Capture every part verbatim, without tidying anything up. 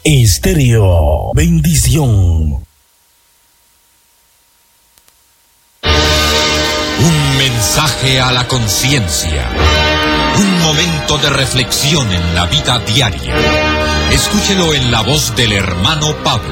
Estéreo Bendición. Un mensaje a la conciencia. Un momento de reflexión en la vida diaria. Escúchelo en la voz del hermano Pablo.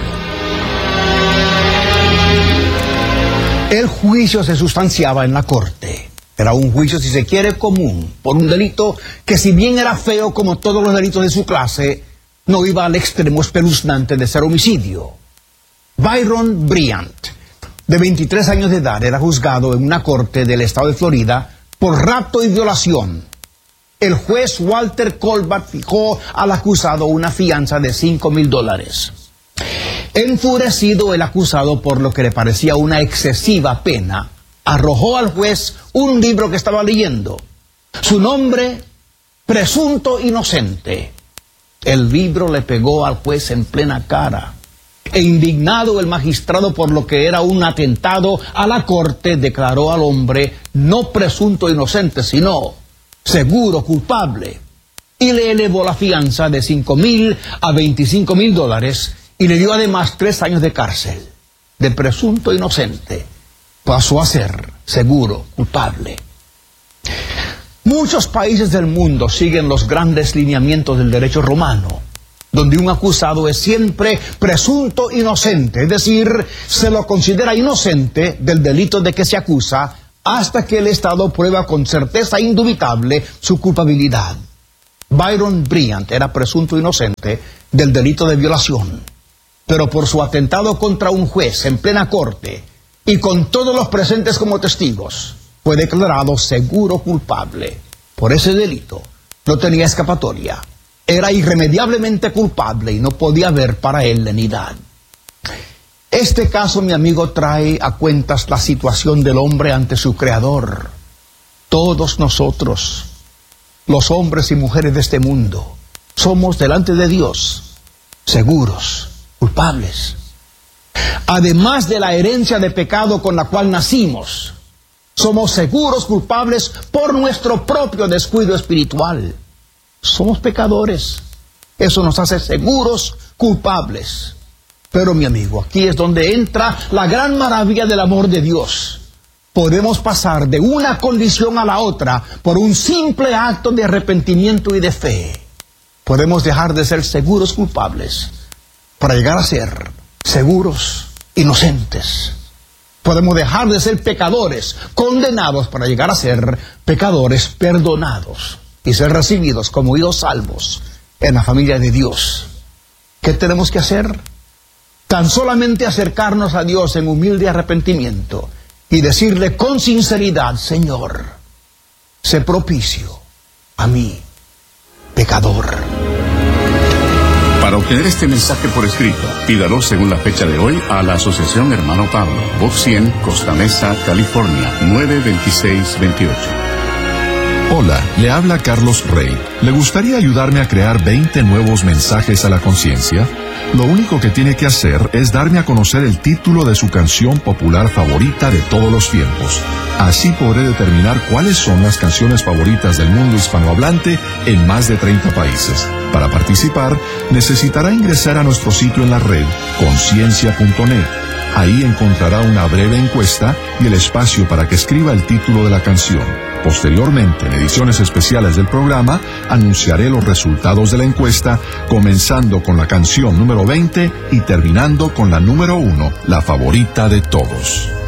El juicio se sustanciaba en la corte. Era un juicio, si se quiere, común, por un delito que, si bien era feo como todos los delitos de su clase, no iba al extremo espeluznante de ser homicidio. Byron Bryant, de veintitrés años de edad, era juzgado en una corte del estado de Florida por rapto y violación. El juez Walter Colbert fijó al acusado una fianza de cinco mil dólares. Enfurecido el acusado por lo que le parecía una excesiva pena, arrojó al juez un libro que estaba leyendo. Su nombre, Presunto Inocente. El libro le pegó al juez en plena cara. E indignado el magistrado por lo que era un atentado a la corte, declaró al hombre no presunto inocente, sino seguro culpable. Y le elevó la fianza de cinco mil a veinticinco mil dólares y le dio además tres años de cárcel. De presunto inocente pasó a ser seguro culpable. Muchos países del mundo siguen los grandes lineamientos del derecho romano, donde un acusado es siempre presunto inocente, es decir, se lo considera inocente del delito de que se acusa hasta que el Estado prueba con certeza indubitable su culpabilidad. Byron Bryant era presunto inocente del delito de violación, pero por su atentado contra un juez en plena corte y con todos los presentes como testigos, fue declarado seguro culpable. Por ese delito no tenía escapatoria. Era irremediablemente culpable y no podía haber para él lenidad. Este caso, mi amigo, trae a cuentas la situación del hombre ante su Creador. Todos nosotros, los hombres y mujeres de este mundo, somos delante de Dios seguros, culpables. Además de la herencia de pecado con la cual nacimos, somos seguros culpables por nuestro propio descuido espiritual. Somos pecadores. Eso nos hace seguros culpables. Pero, mi amigo, aquí es donde entra la gran maravilla del amor de Dios. Podemos pasar de una condición a la otra por un simple acto de arrepentimiento y de fe. Podemos dejar de ser seguros culpables para llegar a ser seguros inocentes. Podemos dejar de ser pecadores condenados para llegar a ser pecadores perdonados y ser recibidos como hijos salvos en la familia de Dios. ¿Qué tenemos que hacer? Tan solamente acercarnos a Dios en humilde arrepentimiento y decirle con sinceridad: Señor, sé propicio a mí, pecador. Para obtener este mensaje por escrito, pídalo según la fecha de hoy a la Asociación Hermano Pablo, Box cien, Costa Mesa, California, nueve veintiséis veintiocho. Hola, le habla Carlos Rey. ¿Le gustaría ayudarme a crear veinte nuevos mensajes a la conciencia? Lo único que tiene que hacer es darme a conocer el título de su canción popular favorita de todos los tiempos. Así podré determinar cuáles son las canciones favoritas del mundo hispanohablante en más de treinta países. Para participar, necesitará ingresar a nuestro sitio en la red, conciencia punto net. Ahí encontrará una breve encuesta y el espacio para que escriba el título de la canción. Posteriormente, en ediciones especiales del programa, anunciaré los resultados de la encuesta, comenzando con la canción número veinte y terminando con la número uno, la favorita de todos.